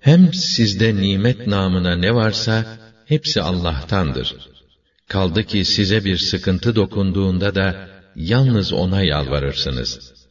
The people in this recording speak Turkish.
Hem sizde nimet namına ne varsa, hepsi Allah'tandır. Kaldı ki size bir sıkıntı dokunduğunda da, yalnız O'na yalvarırsınız.